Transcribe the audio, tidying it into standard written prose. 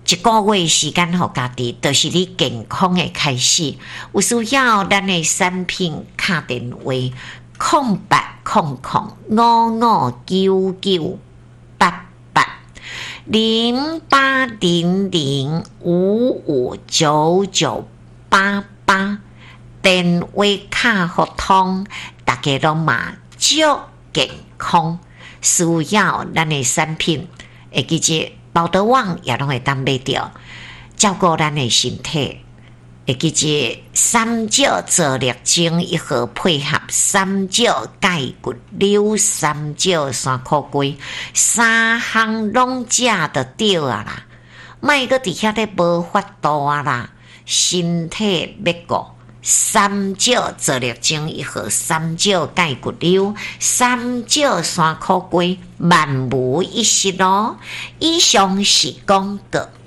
一个月时间互家己，就是你健康的开始。有需要咱的产品打电话0800559988，电话卡互通，大家拢嘛足健康，需要咱的产品，会记住包德网也拢会当买着，照顾咱的身体。会记住三椒做热精1盒配合三椒钙骨溜、三椒山苦龟，3项拢食就对啊啦，莫搁伫遐咧无法度啊啦，身体要顾。三椒做热精1盒，三椒钙骨溜，三椒山苦龟，万无一失咯。以上是广告。